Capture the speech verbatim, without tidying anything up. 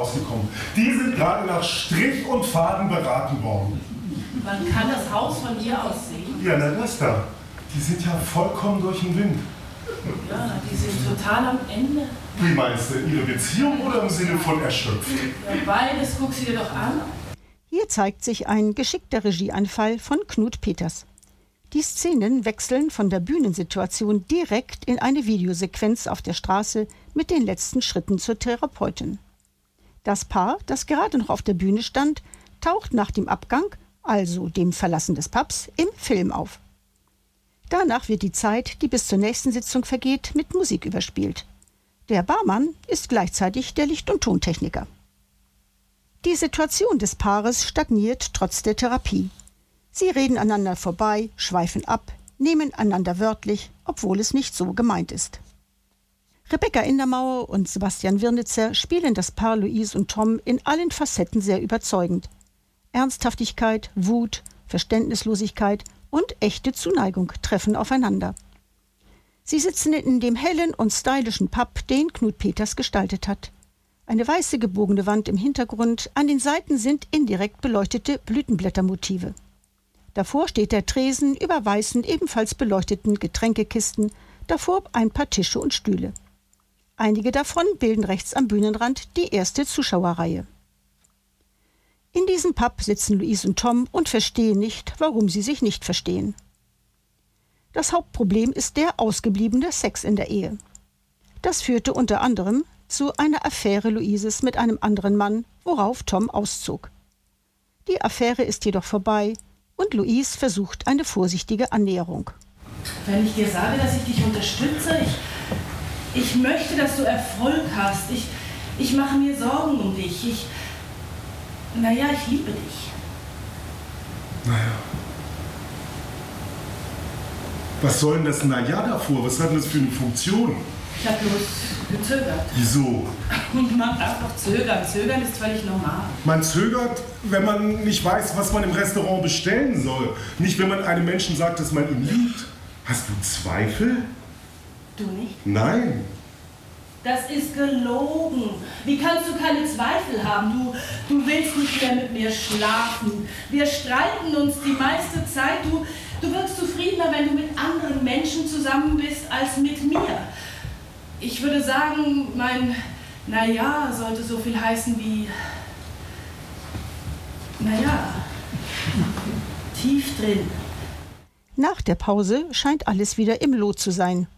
rausgekommen. Die sind gerade nach Strich und Faden beraten worden. Man kann das Haus von hier aus sehen. Ja, na das da. Die sind ja vollkommen durch den Wind. Ja, die sind total am Ende. Wie meinst du, ihre Beziehung oder im Sinne von erschöpft? Ja, beides, guck sie dir doch an. Hier zeigt sich ein geschickter Regieanfall von Knut Peters. Die Szenen wechseln von der Bühnensituation direkt in eine Videosequenz auf der Straße mit den letzten Schritten zur Therapeutin. Das Paar, das gerade noch auf der Bühne stand, taucht nach dem Abgang, also dem Verlassen des Pubs, im Film auf. Danach wird die Zeit, die bis zur nächsten Sitzung vergeht, mit Musik überspielt. Der Barmann ist gleichzeitig der Licht- und Tontechniker. Die Situation des Paares stagniert trotz der Therapie. Sie reden aneinander vorbei, schweifen ab, nehmen einander wörtlich, obwohl es nicht so gemeint ist. Rebecca Indermauer und Sebastian Wirnitzer spielen das Paar Louise und Tom in allen Facetten sehr überzeugend. Ernsthaftigkeit, Wut, Verständnislosigkeit und echte Zuneigung treffen aufeinander. Sie sitzen in dem hellen und stylischen Pub, den Knut Peters gestaltet hat. Eine weiße gebogene Wand im Hintergrund, an den Seiten sind indirekt beleuchtete Blütenblättermotive. Davor steht der Tresen über weißen, ebenfalls beleuchteten Getränkekisten, davor ein paar Tische und Stühle. Einige davon bilden rechts am Bühnenrand die erste Zuschauerreihe. In diesem Pub sitzen Louise und Tom und verstehen nicht, warum sie sich nicht verstehen. Das Hauptproblem ist der ausgebliebene Sex in der Ehe. Das führte unter anderem zu einer Affäre Louises mit einem anderen Mann, worauf Tom auszog. Die Affäre ist jedoch vorbei und Louise versucht eine vorsichtige Annäherung. Wenn ich dir sage, dass ich dich unterstütze, ich, ich möchte, dass du Erfolg hast. Ich, ich mache mir Sorgen um dich. Ich, naja, ich liebe dich. Naja. Was soll denn das Naja davor? Was hat denn das für eine Funktion? Ich habe bloß gezögert. Wieso? Man darf doch zögern. Zögern ist völlig normal. Man zögert, wenn man nicht weiß, was man im Restaurant bestellen soll. Nicht, wenn man einem Menschen sagt, dass man ihn liebt. Hast du Zweifel? Du nicht? Nein. Das ist gelogen. Wie kannst du keine Zweifel haben? Du, du willst nicht mehr mit mir schlafen. Wir streiten uns die meiste Zeit. Du, du wirkst zufriedener, wenn du mit anderen Menschen zusammen bist, als mit mir. Ich würde sagen, mein Naja sollte so viel heißen wie Naja, tief drin. Nach der Pause scheint alles wieder im Lot zu sein.